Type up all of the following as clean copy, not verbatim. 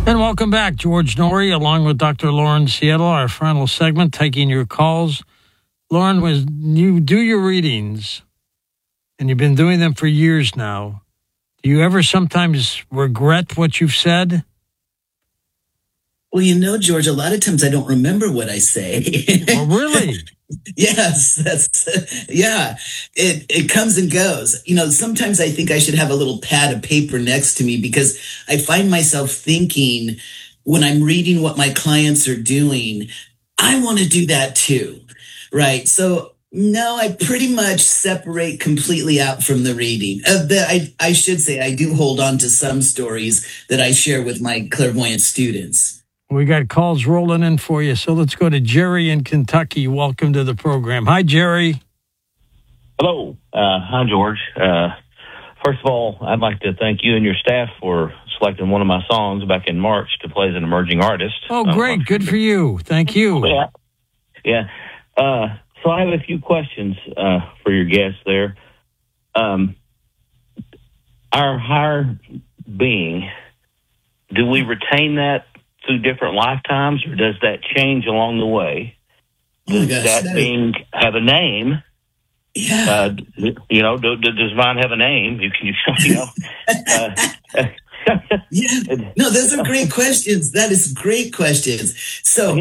And welcome back, George Noory, along with Dr. Lauren Seattle, our final segment, taking your calls. Lauren, when you do your readings, and you've been doing them for years now, do you ever sometimes regret what you've said? Well, George, a lot of times I don't remember what I say. Oh, really? Yes, yeah. It comes and goes. Sometimes I think I should have a little pad of paper next to me because I find myself thinking when I'm reading what my clients are doing, I want to do that too. Right. So no, I pretty much separate completely out from the reading. I should say I do hold on to some stories that I share with my clairvoyant students. We got calls rolling in for you, so let's go to Jerry in Kentucky. Welcome to the program. Hi, Jerry. Hello. Hi, George. First of all, I'd like to thank you and your staff for selecting one of my songs back in March to play as an emerging artist. Oh, great. Good for you. Thank you. Yeah. So I have a few questions for your guests there. Our higher being, do we retain that through different lifetimes, or does that change along the way? Does that being have a name? Yeah. Does mine have a name? Yeah. No, those are great questions. That is great questions. So,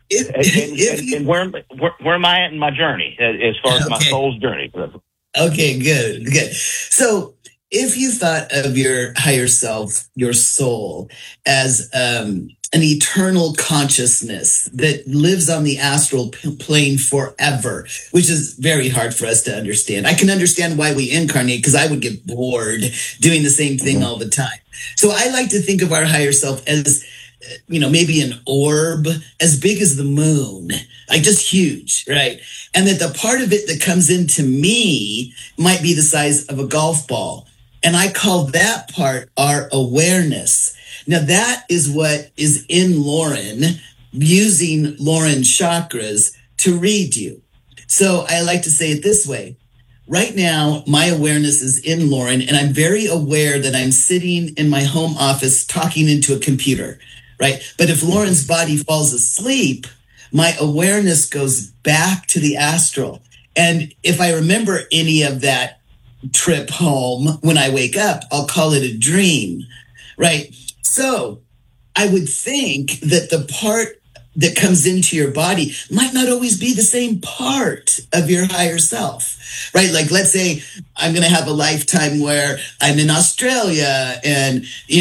where am I at in my journey as far as my soul's journey? Okay, good. So, if you thought of your higher self, your soul, as an eternal consciousness that lives on the astral plane forever, which is very hard for us to understand. I can understand why we incarnate because I would get bored doing the same thing all the time. So I like to think of our higher self as, maybe an orb as big as the moon, like just huge, right? And that the part of it that comes into me might be the size of a golf ball. And I call that part our awareness. Now, that is what is in Lauren, using Lauren's chakras to read you. So I like to say it this way. Right now, my awareness is in Lauren, and I'm very aware that I'm sitting in my home office talking into a computer, right? But if Lauren's body falls asleep, my awareness goes back to the astral. And if I remember any of that trip home when I wake up, I'll call it a dream, right? So I would think that the part that comes into your body might not always be the same part of your higher self, right? Like, let's say I'm going to have a lifetime where I'm in Australia and,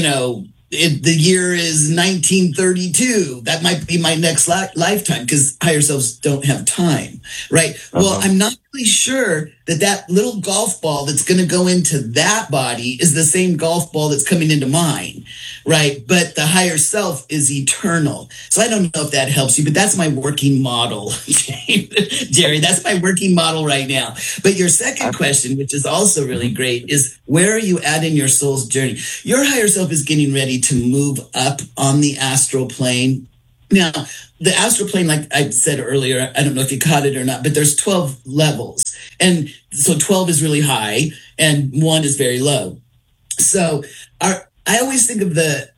the year is 1932. That might be my next lifetime because higher selves don't have time, right? Well, I'm not really sure that little golf ball that's going to go into that body is the same golf ball that's coming into mine, right? But the higher self is eternal. So I don't know if that helps you, but that's my working model, Jerry. That's my working model right now. But your second question, which is also really great, is where are you at in your soul's journey? Your higher self is getting ready to move up on the astral plane. Now, the astral plane, like I said earlier, I don't know if you caught it or not, but there's 12 levels. And so 12 is really high and 1 is very low. So I always think of the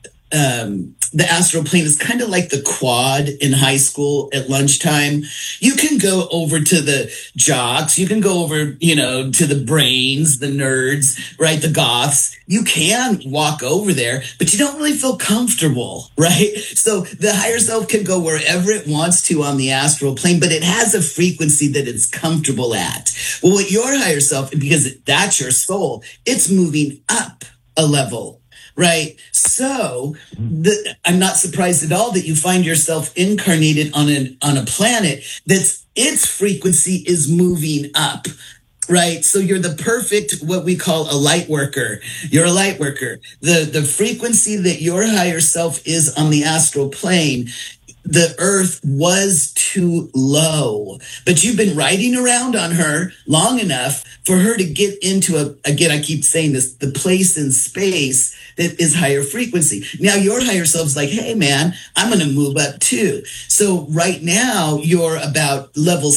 astral plane is kind of like the quad in high school at lunchtime. You can go over to the jocks. You can go over, to the brains, the nerds, right? The goths. You can walk over there, but you don't really feel comfortable, right? So the higher self can go wherever it wants to on the astral plane, but it has a frequency that it's comfortable at. Well, with your higher self, because that's your soul, it's moving up a level. Right. So I'm not surprised at all that you find yourself incarnated on a planet that's its frequency is moving up. Right. So you're the perfect, what we call a light worker. You're a light worker. The frequency that your higher self is on the astral plane, the earth was too low, but you've been riding around on her long enough for her to get into again, I keep saying this, the place in space that is higher frequency. Now your higher self's like, hey man, I'm going to move up too. So right now you're about level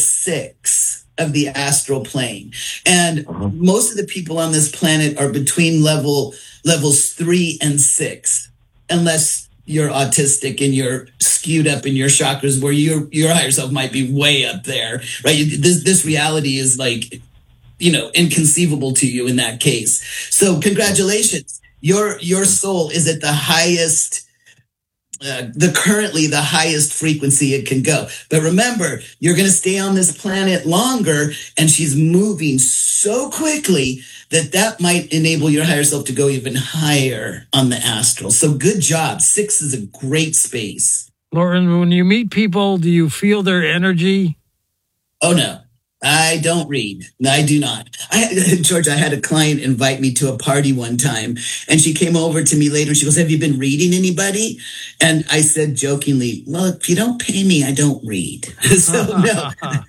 6 of the astral plane. And most of the people on this planet are between levels 3 and 6, unless you're autistic and you're skewed up in your chakras, where your higher self might be way up there, right? This reality is like, inconceivable to you in that case. So congratulations. Your soul is at the highest, currently the highest frequency it can go. But remember, you're going to stay on this planet longer, and she's moving so quickly that might enable your higher self to go even higher on the astral. So good job. 6 is a great space. Lauren, when you meet people, do you feel their energy? Oh, no. I don't read. No, I do not. George, I had a client invite me to a party one time, and she came over to me later. She goes, "Have you been reading anybody?" And I said jokingly, "Well, if you don't pay me, I don't read." So no,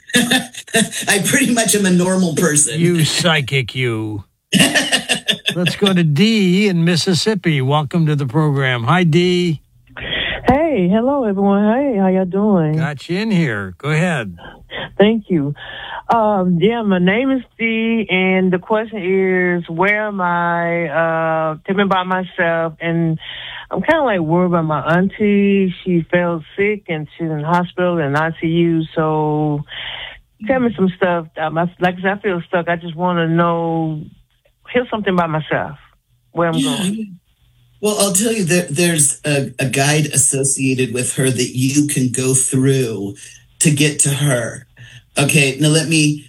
I pretty much am a normal person. You psychic, you. Let's go to Dee in Mississippi. Welcome to the program. Hi, Dee. Hey, hello, everyone. Hey, how y'all doing? Got you in here. Go ahead. Thank you. My name is Dee, and the question is, where am I taking by myself? And I'm kind of like worried about my auntie. She fell sick, and she's in the hospital and ICU. So tell me some stuff. Like I said, I feel stuck. I just want to hear something about myself, where I'm going. Well, I'll tell you that there's a guide associated with her that you can go through to get to her. Okay, now let me.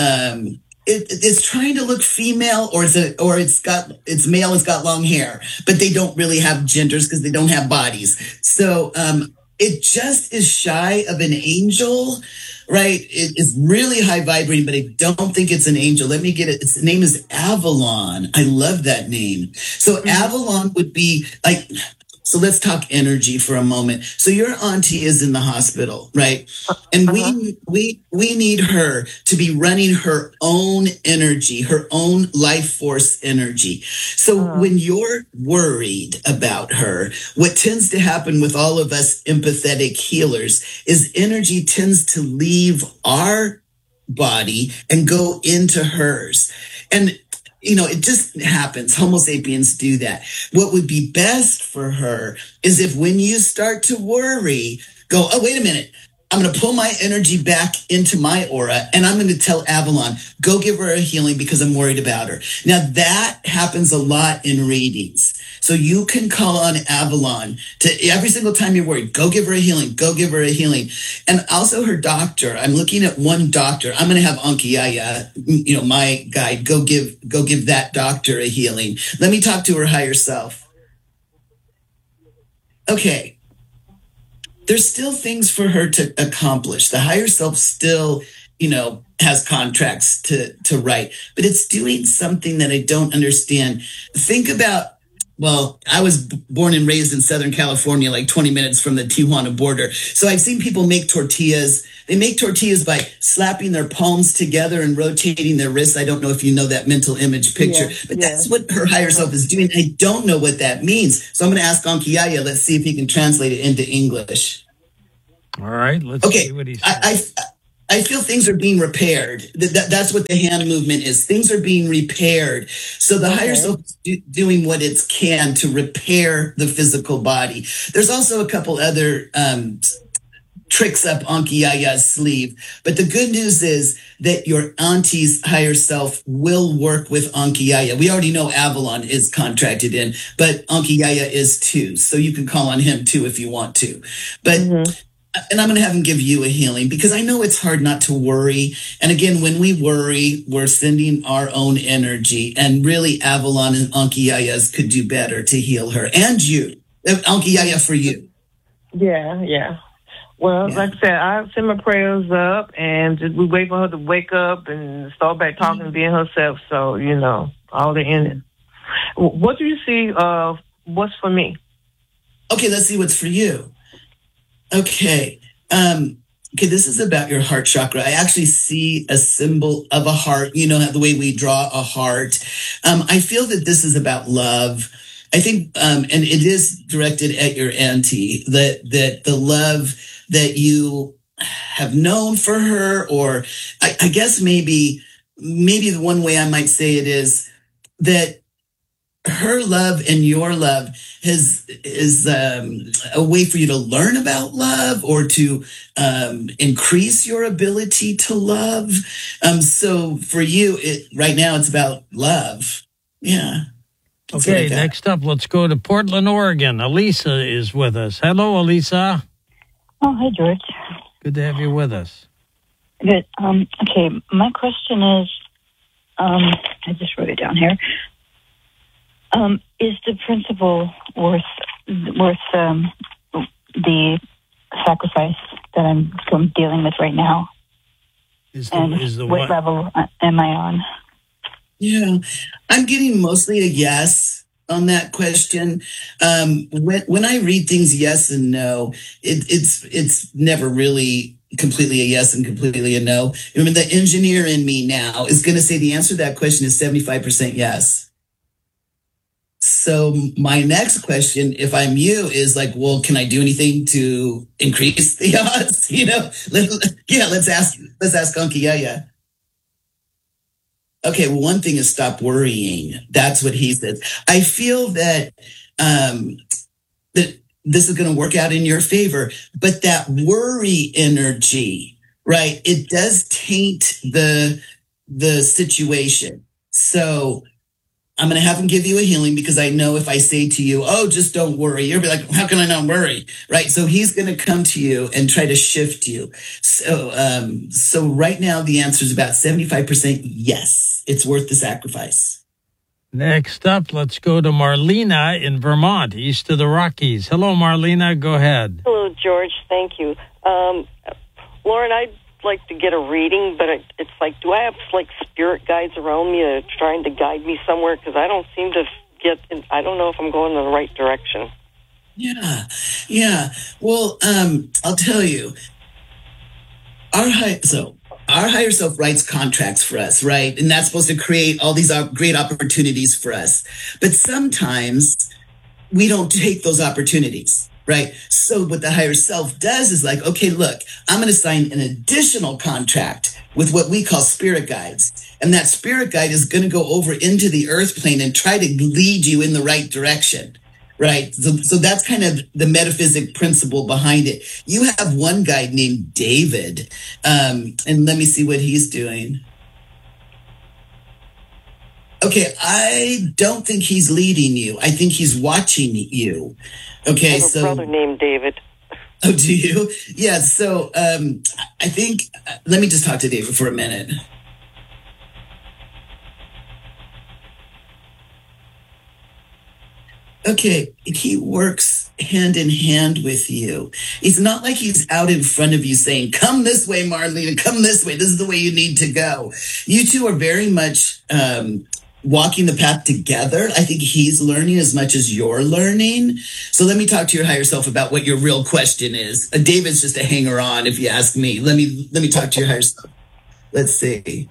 It's trying to look female, or it's male. It's got long hair, but they don't really have genders because they don't have bodies. So it just is shy of an angel, right? It is really high vibrating, but I don't think it's an angel. Let me get it. Its name is Avalon. I love that name. So Avalon would be like. So let's talk energy for a moment. So your auntie is in the hospital, right? And we need her to be running her own energy, her own life force energy. So when you're worried about her, what tends to happen with all of us empathetic healers is energy tends to leave our body and go into hers. And it just happens. Homo sapiens do that. What would be best for her is if when you start to worry, go, "Oh, wait a minute. I'm going to pull my energy back into my aura, and I'm going to tell Avalon, go give her a healing because I'm worried about her." Now, that happens a lot in readings. So you can call on Avalon to every single time you're worried, go give her a healing, go give her a healing. And also her doctor. I'm looking at one doctor. I'm going to have Ankiaya, my guide, go give that doctor a healing. Let me talk to her higher self. Okay. There's still things for her to accomplish. The higher self still, has contracts to write, but it's doing something that I don't understand. Think about, I was born and raised in Southern California, like 20 minutes from the Tijuana border. So I've seen people make tortillas. They make tortillas by slapping their palms together and rotating their wrists. I don't know if you know that mental image picture, but that's what her higher self is doing. I don't know what that means. So I'm going to ask Ankiaya. Let's see if he can translate it into English. All right. Let's see what he says. I feel things are being repaired. That's what the hand movement is. Things are being repaired. So the higher self is doing what it can to repair the physical body. There's also a couple other tricks up Ankiyaya's sleeve. But the good news is that your auntie's higher self will work with Ankiyaya. We already know Avalon is contracted in, but Ankiyaya is too. So you can call on him too if you want to. But and I'm going to have him give you a healing because I know it's hard not to worry. And again, when we worry, we're sending our own energy. And really, Avalon and Ankiyaya's could do better to heal her. And you. Ankiyaya for you. Yeah. Well, like I said, I send my prayers up, and we wait for her to wake up and start back talking and being herself. So, all the ending. What do you see of what's for me? Okay, let's see what's for you. Okay. This is about your heart chakra. I actually see a symbol of a heart, the way we draw a heart. I feel that this is about love. I think, and it is directed at your auntie, that the love that you have known for her, or I guess maybe the one way I might say it is that her love and your love is a way for you to learn about love or to increase your ability to love. So for you, right now, it's about love. Yeah. Okay, next up, let's go to Portland, Oregon. Elisa is with us. Hello, Elisa. Oh, hi, George. Good to have you with us. Good. Okay, my question is, I just wrote it down here. Is the principle worth the sacrifice that I'm dealing with right now? What level am I on? Yeah, I'm getting mostly a yes on that question. When I read things yes and no, it's never really completely a yes and completely a no. I mean, the engineer in me now is going to say the answer to that question is 75% yes. So my next question, if I'm you, is like, well, can I do anything to increase the odds? Let's ask Unky. Yeah. Okay, well, one thing is stop worrying. That's what he says. I feel that that this is going to work out in your favor, but that worry energy, right? It does taint the situation. So I'm going to have him give you a healing because I know if I say to you, oh, just don't worry, you'll be like, how can I not worry? Right. So he's going to come to you and try to shift you. So right now the answer is about 75% yes, it's worth the sacrifice. Next up, let's go to Marlena in Vermont, east of the Rockies. Hello, Marlena. Go ahead. Hello, George. Thank you. Lauren, I'd like to get a reading, but it's like, do I have like spirit guides around me trying to guide me somewhere? Because I don't seem to I don't know if I'm going in the right direction. Yeah. Well, I'll tell you, our higher self writes contracts for us, right? And that's supposed to create all these great opportunities for us. But sometimes we don't take those opportunities. Right. So what the higher self does is like, okay, look, I'm going to sign an additional contract with what we call spirit guides. And that spirit guide is going to go over into the earth plane and try to lead you in the right direction. Right. So that's kind of the metaphysic principle behind it. You have one guide named David. And let me see what he's doing. Okay, I don't think he's leading you. I think he's watching you. Okay, I have a brother named David. Oh, do you? Yeah, so I think, let me just talk to David for a minute. Okay, he works hand in hand with you. It's not like he's out in front of you saying, come this way, Marlene, come this way. This is the way you need to go. You two are very much walking the path together. I think he's learning as much as you're learning. So let me talk to your higher self about what your real question is. David's just a hanger on, if you ask me. Let me talk to your higher self. Let's see.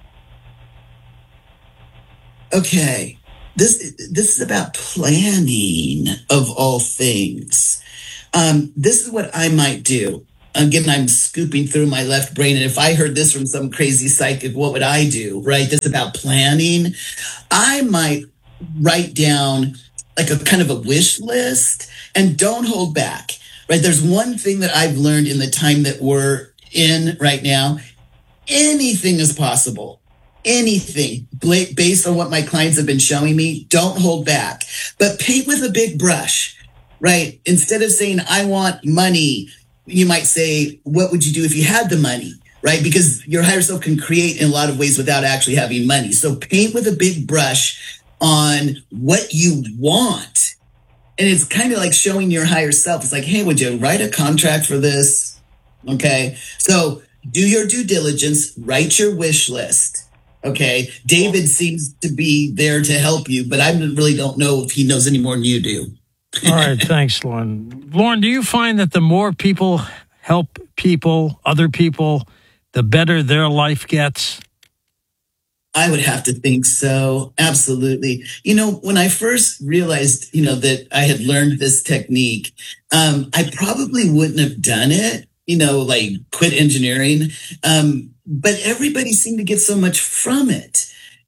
Okay. This is about planning of all things. This is what I might do. Again, I'm scooping through my left brain. And if I heard this from some crazy psychic, what would I do? Right? This is about planning. I might write down like a kind of a wish list and don't hold back. Right? There's one thing that I've learned in the time that we're in right now. Anything is possible. Anything based on what my clients have been showing me. Don't hold back, but paint with a big brush. Right? Instead of saying, I want money, you might say, what would you do if you had the money, right? Because your higher self can create in a lot of ways without actually having money. So paint with a big brush on what you want. And it's kind of like showing your higher self. It's like, hey, would you write a contract for this? Okay. So do your due diligence, write your wish list. Okay. David seems to be there to help you, but I really don't know if he knows any more than you do. All right, thanks, Lauren. Lauren, do you find that the more people help other people, the better their life gets? I would have to think so. Absolutely. When I first realized, that I had learned this technique, I probably wouldn't have done it, like quit engineering. But everybody seemed to get so much from it.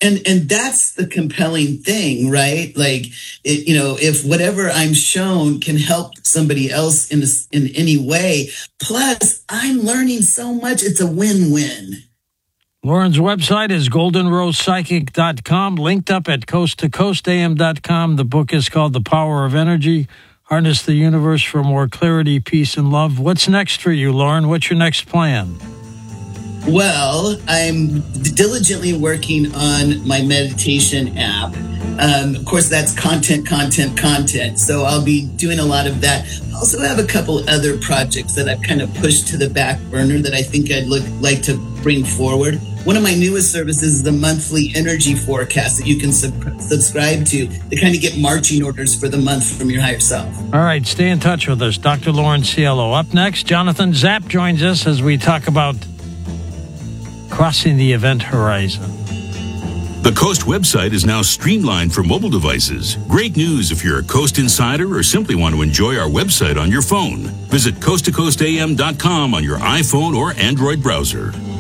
And that's the compelling thing, right? Like, if whatever I'm shown can help somebody else in any way, plus I'm learning so much, it's a win-win. Lauren's website is goldenrosepsychic.com, linked up at coasttocoastam.com. The book is called The Power of Energy, Harness the Universe for More Clarity, Peace, and Love. What's next for you, Lauren? What's your next plan? Well, I'm diligently working on my meditation app. Of course, that's content. So I'll be doing a lot of that. I also have a couple other projects that I've kind of pushed to the back burner that I think I'd like to bring forward. One of my newest services is the monthly energy forecast that you can subscribe to kind of get marching orders for the month from your higher self. All right, stay in touch with us. Dr. Lauren Cielo. Up next, Jonathan Zapp joins us as we talk about crossing the event horizon. The Coast website is now streamlined for mobile devices. Great news if you're a Coast insider or simply want to enjoy our website on your phone. Visit coasttocoastam.com on your iPhone or Android browser.